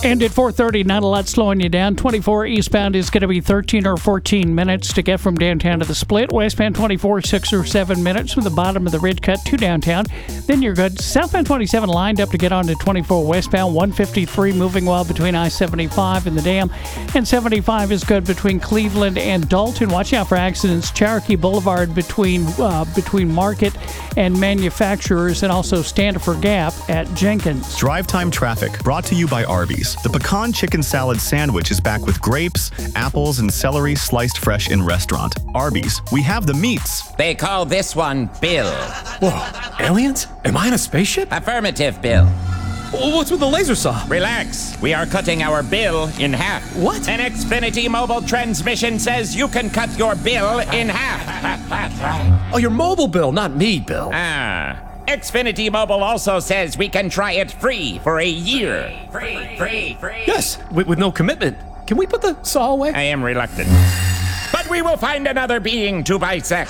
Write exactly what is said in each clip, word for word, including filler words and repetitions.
And at four thirty, not a lot slowing you down. twenty-four eastbound is going to be thirteen or fourteen minutes to get from downtown to the Split. Westbound twenty-four, six or seven minutes from the bottom of the Ridge Cut to downtown. Then you're good. Southbound twenty-seven lined up to get on to twenty-four westbound. one fifty-three moving well between I seventy-five and the Dam. And seventy-five is good between Cleveland and Dalton. Watch out for accidents. Cherokee Boulevard between uh, between Market and Manufacturers, and also Standifer Gap at Jenkins. Drive time traffic brought to you by Arby's. The pecan chicken salad sandwich is back with grapes, apples, and celery sliced fresh in restaurant. Arby's, we have the meats. They call this one Bill. Whoa, aliens? Am I in a spaceship? Affirmative, Bill. What's with the laser saw? Relax. We are cutting our bill in half. What? An Xfinity mobile transmission says you can cut your bill in half. Oh, your mobile bill, not me, Bill. Ah. Xfinity Mobile also says we can try it free for a year. Free, free, free. Yes, with, with no commitment. Can we put the saw away? I am reluctant. But we will find another being to bisect.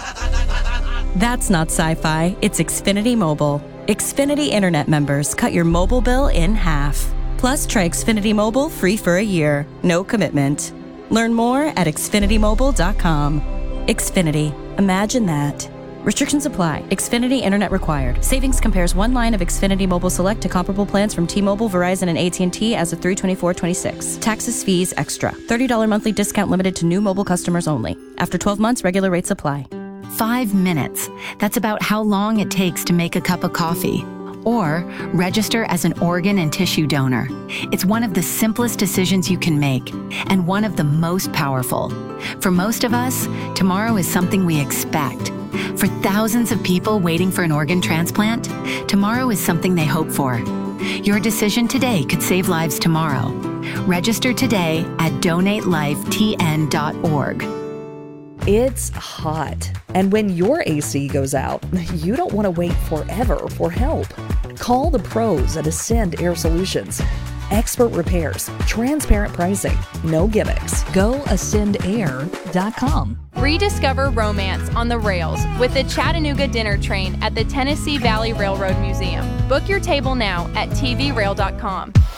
That's not sci-fi. It's Xfinity Mobile. Xfinity Internet members cut your mobile bill in half. Plus, try Xfinity Mobile free for a year. No commitment. Learn more at xfinity mobile dot com. Xfinity. Imagine that. Restrictions apply. Xfinity Internet required. Savings compares one line of Xfinity Mobile Select to comparable plans from T-Mobile, Verizon, and A T and T as of three twenty-four twenty-six. Taxes, fees, extra. thirty dollars monthly discount limited to new mobile customers only. After twelve months, regular rates apply. Five minutes. That's about how long it takes to make a cup of coffee. Or register as an organ and tissue donor. It's one of the simplest decisions you can make, and one of the most powerful. For most of us, tomorrow is something we expect. For thousands of people waiting for an organ transplant, tomorrow is something they hope for. Your decision today could save lives tomorrow. Register today at donate life t n dot org. It's hot, and when your A C goes out, you don't want to wait forever for help. Call the pros at Ascend Air Solutions. Expert repairs, transparent pricing, no gimmicks. Go ascend air dot com. Rediscover romance on the rails with the Chattanooga Dinner Train at the Tennessee Valley Railroad Museum. Book your table now at t v rail dot com.